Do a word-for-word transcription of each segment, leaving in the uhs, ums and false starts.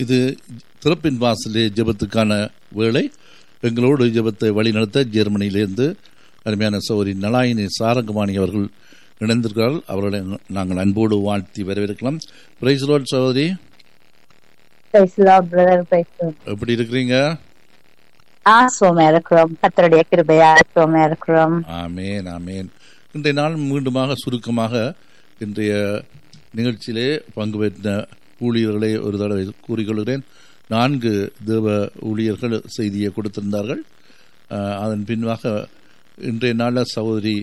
இது திறப்பின் வாசலே ஜெபத்துக்கான வேளை. எங்களோடு ஜெபத்தை வழிநடத்த ஜெர்மனியிலிருந்து அருமையான சகோதரி நலாயினி சாரங்கமாணி அவர்கள் இணைந்திருக்கிறார்கள். அவர்களை நாங்கள் அன்போடு வாழ்த்தி வரவேற்கலாம். பிரைஸ் லார்ட் சகோதரி. எப்படி இருக்கிறீங்க? கர்த்தருடைய கிருபையால் சுகமா இருக்கிறோம். ஆமென் ஆமென். இன்றைய நாள் மீண்டுமாக சுருக்கமாக இன்றைய நிகழ்ச்சியிலே பங்கு பெற்ற ஊழியர்களை ஒரு தடவை கூறிக்கொள்கிறேன். நான்கு தேவ ஊழியர்கள் செய்தியை கொடுத்திருந்தார்கள். அதன் பின்பாக இன்றைய நாளில் சகோதரி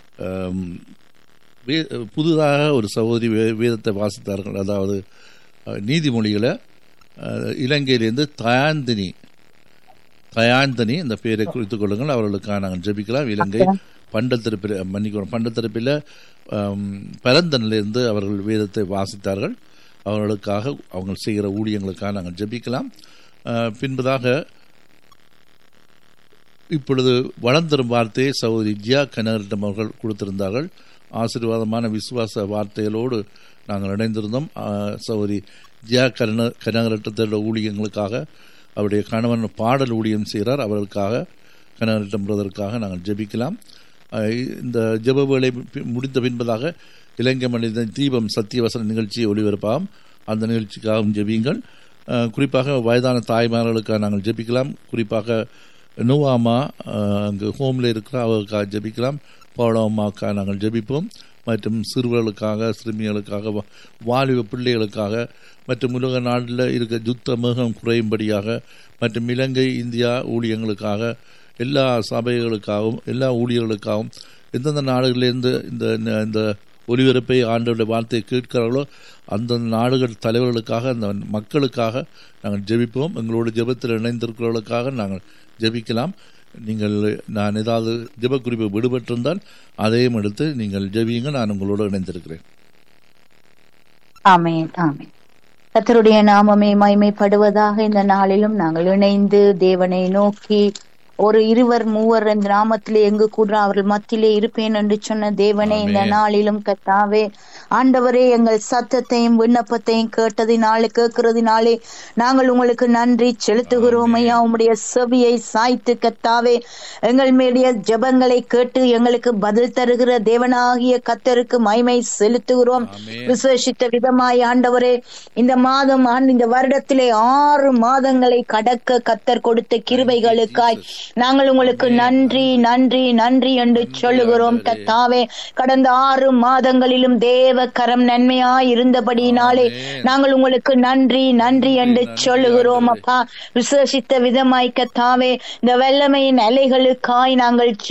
புதிதாக ஒரு சகோதரி வேதத்தை வாசித்தார்கள். அதாவது நீதிமொழிகளை இலங்கையிலிருந்து தயாந்தினி தயாந்தினி இந்த பெயரை குறித்துக் கொள்ளுங்கள். அவர்களுக்காக நாங்கள் ஜெபிக்கலாம். இலங்கை பண்டத்திருப்பில் மன்னிக்கணும் பண்டத்திருப்பில் பரந்தனிலிருந்து அவர்கள் வேதத்தை வாசித்தார்கள். அவர்களுக்காக அவங்க செய்கிற ஊழியங்களுக்காக நாங்கள் ஜெபிக்கலாம். பின்பதாக இப்பொழுது வளர்ந்தரும் வார்த்தையை சகோதரி ஜியா கனகரிடம் அவர்கள் கொடுத்திருந்தார்கள். ஆசீர்வாதமான விசுவாச வார்த்தைகளோடு நாங்கள் இணைந்திருந்தோம். சகோதரி ஜியா கன கனகரட்டத்தோட ஊழியங்களுக்காக அவருடைய கணவன் பாடல் ஊழியம் செய்கிறார். அவர்களுக்காக கனகரட்டம் பிரதற்காக நாங்கள் ஜெபிக்கலாம். இந்த ஜெப வேளை முடிந்த பின்பதாக இலங்கை மனித தீபம் சத்தியவசன நிகழ்ச்சியை ஒளிபரப்பாகும். அந்த நிகழ்ச்சிக்காகவும் ஜெபியுங்கள். குறிப்பாக வயதான தாய்மார்களுக்காக நாங்கள் ஜெபிக்கலாம். குறிப்பாக நோவாமா அங்கு ஹோமில் இருக்கிற அவர்களுக்காக ஜெபிக்கலாம். பவுளம்மாவுக்காக நாங்கள் ஜெபிப்போம். மற்றும் சிறுவர்களுக்காக சிறுமிகளுக்காக வாலிப பிள்ளைகளுக்காக மற்றும் உலக நாட்டில் இருக்க யுத்த மேகம் குறையும்படியாக மற்றும் இலங்கை இந்தியா ஊழியங்களுக்காக எல்லா சபைகளுக்காகவும் எல்லா ஊழியர்களுக்காகவும் எந்தெந்த நாடுகளிலிருந்து இந்த இந்த ஒலிபரப்பை ஆண்டவருடைய வார்த்தையை கேட்கிறார்களோ அந்தந்த நாடுகள் தலைவர்களுக்காக அந்த மக்களுக்காக நாங்கள் ஜெபிப்போம். எங்களோட ஜெபத்தில் இணைந்திருக்கிறவர்களுக்காக நாங்கள் ஜெபிக்கலாம். நீங்கள் நான் ஏதாவது ஜெப குறிப்பு விடுபட்டிருந்தால் அதையும் எடுத்து நீங்கள் ஜெபியுங்க. நான் உங்களோடு இணைந்திருக்கிறேன். ஆமென் ஆமென். கர்த்தருடைய நாமமே மகிமைப்படுவதாக. இந்த நாளிலும் நாங்கள் இணைந்து தேவனை நோக்கி ஒரு இருவர் மூவர் இந்த நாமத்திலே எங்கு கூட அவர்கள் மத்தியிலே இருப்பேன் என்று சொன்ன தேவனே, இந்த நாளிலும் கர்த்தாவே ஆண்டவரே எங்கள் சத்தத்தையும் விண்ணப்பத்தையும் கேட்டதினாலே கேட்கிறதினாலே நாங்கள் உங்களுக்கு நன்றி செலுத்துகிறோம் ஐயா. உம்முடைய செவியை சாய்த்து கர்த்தாவே எங்கள் மேடைய ஜெபங்களை கேட்டு எங்களுக்கு பதில் தருகிற தேவனாகிய கர்த்தருக்கு மகிமை செலுத்துகிறோம். விசேஷித்த விதமாய் ஆண்டவரே இந்த மாதம் இந்த வருடத்திலே ஆறு மாதங்களை கடக்க கர்த்தர் கொடுத்த கிருபைகளுக்காய் நாங்கள் உங்களுக்கு நன்றி நன்றி நன்றி என்று சொல்லுகிறோம் கர்த்தாவே. கடந்த ஆறு மாதங்களிலும் தேவ கரம் நன்மையாய் இருந்தபடியினாலே நாங்கள் உங்களுக்கு நன்றி நன்றி என்று சொல்லுகிறோம் அப்பா. விசேஷித்த விதமாய் கர்த்தாவே இந்த வல்லமையின் அலைகளுக்காய் நாங்கள்